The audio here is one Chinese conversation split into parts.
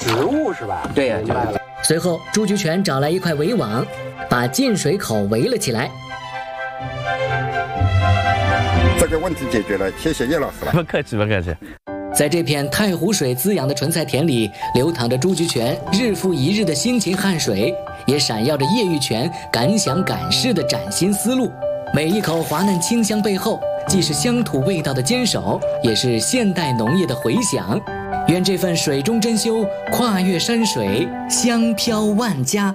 植物是吧？ 对呀， 明白了。 随后，朱菊泉找来一块围网，把进水口围了起来。 这个问题解决了，谢谢叶老师了。 不客气，不客气。 在这片太湖水滋养的纯菜田里，流淌着朱菊泉日复一日的辛勤汗水，也闪耀着叶玉泉敢想敢试的崭新思路。每一口滑嫩清香背后，既是乡土味道的坚守，也是现代农业的回响。愿这份水中珍馐跨越山水，香飘万家。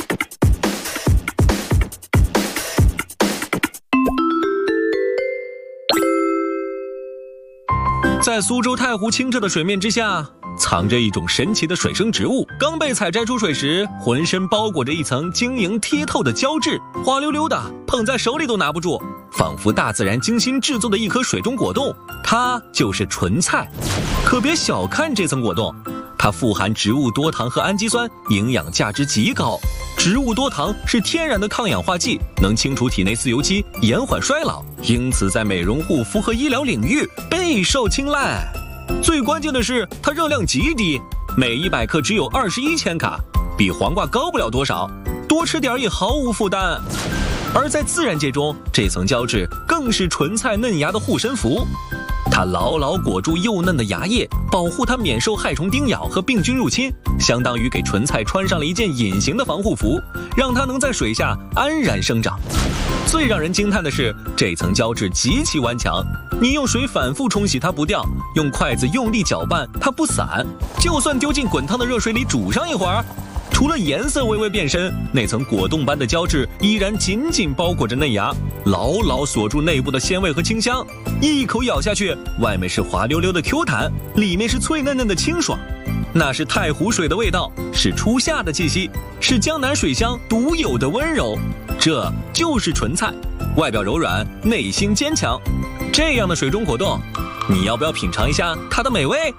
在苏州太湖清澈的水面之下，藏着一种神奇的水生植物。刚被采摘出水时，浑身包裹着一层晶莹剔透的胶质，滑溜溜的，捧在手里都拿不住，仿佛大自然精心制作的一颗水中果冻。它就是纯菜。可别小看这层果冻，它富含植物多糖和氨基酸，营养价值极高。植物多糖是天然的抗氧化剂，能清除体内自由基，延缓衰老，因此在美容护肤和医疗领域备受青睐。最关键的是，它热量极低，每100克只有21千卡，比黄瓜高不了多少，多吃点也毫无负担。而在自然界中，这层胶质更是纯菜嫩芽的护身符。它牢牢裹住幼嫩的芽叶，保护它免受害虫叮咬和病菌入侵，相当于给纯菜穿上了一件隐形的防护服，让它能在水下安然生长。最让人惊叹的是，这层胶质极其顽强，你用水反复冲洗它不掉，用筷子用力搅拌它不散，就算丢进滚烫的热水里煮上一会儿，除了颜色微微变深，那层果冻般的胶质依然紧紧包裹着嫩芽，牢牢锁住内部的鲜味和清香。一口咬下去，外面是滑溜溜的 Q 弹，里面是脆嫩嫩的清爽。那是太湖水的味道，是初夏的气息，是江南水乡独有的温柔。这就是纯菜，外表柔软，内心坚强。这样的水中果冻，你要不要品尝一下它的美味？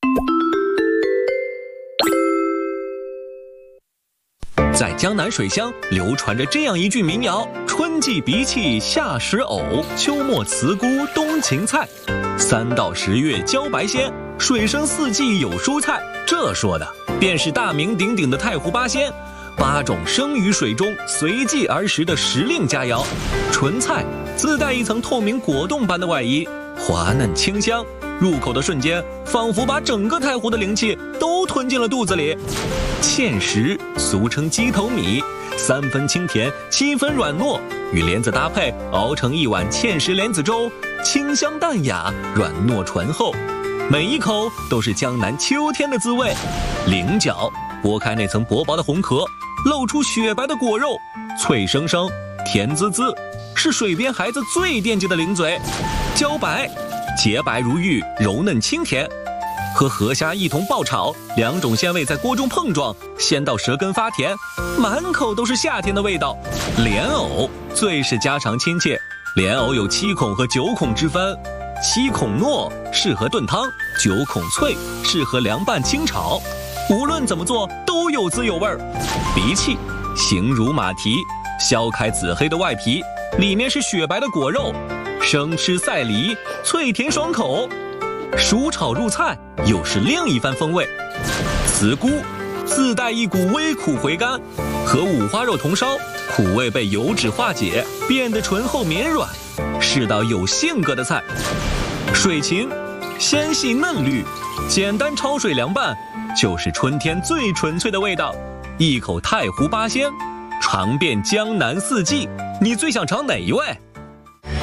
在江南水乡流传着这样一句民谣：春季荸荠，夏时藕，秋末茨菇，冬芹菜，3到10月交白鲜，水生4季有蔬菜。这说的便是大名鼎鼎的太湖八鲜，8种生于水中随即而食的时令佳肴。纯菜自带一层透明果冻般的外衣，滑嫩清香，入口的瞬间仿佛把整个太湖的灵气都吞进了肚子里。芡实俗称鸡头米，3分清甜7分软糯，与莲子搭配熬成一碗芡实莲子粥，清香淡雅，软糯醇厚，每一口都是江南秋天的滋味。菱角剥开那层薄薄的红壳，露出雪白的果肉，脆生生，甜滋滋，是水边孩子最惦记的零嘴。茭白洁白如玉，柔嫩清甜，和河虾一同爆炒，2种鲜味在锅中碰撞，鲜到舌根发甜，满口都是夏天的味道。莲藕最是家常亲切，莲藕有7孔和9孔之分，7孔糯适合炖汤，9孔脆适合凉拌清炒，无论怎么做都有滋有味儿。荸荠形如马蹄，削开紫黑的外皮，里面是雪白的果肉，生吃赛梨，脆甜爽口，熟炒入菜又是另一番风味。茨菇自带一股微苦回甘，和五花肉同烧，苦味被油脂化解，变得醇厚绵软，是道有性格的菜。水芹纤细嫩绿，简单焯水凉拌，就是春天最纯粹的味道。一口太湖八鲜，尝遍江南4季，你最想尝哪一位？